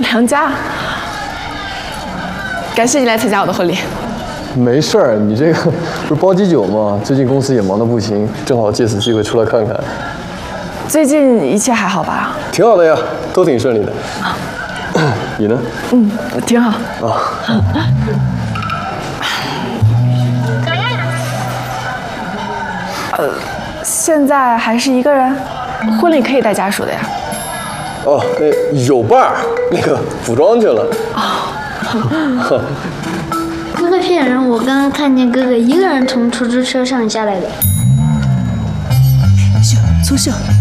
梁家，感谢你来参加我的婚礼。 没事儿，你这个不是包机酒吗？最近公司也忙得不行，正好借此机会出来看看。 最近一切还好吧？ 挺好的呀，都挺顺利的。你呢？ 挺好。现在还是一个人，婚礼可以带家属的呀。 哦，那有伴儿，那个服装去了。 哥哥骗人！我刚刚看见哥哥一个人从出租车上下来的。 秀，粗秀。